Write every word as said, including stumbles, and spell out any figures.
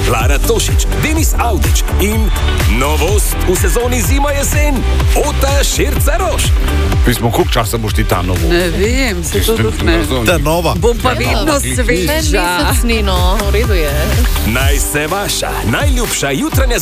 Lara Tošič, Denis Avdić in novost v sezoni zima-jesen, Ota Širca-Roš. Pismo, koliko časa boš ti ta novo? Ne vem, se to tudi ne. Ta nova. Bom pa vedno sveža. Mesec ni, no, v redu je. Naj se vaša najljubša jutranja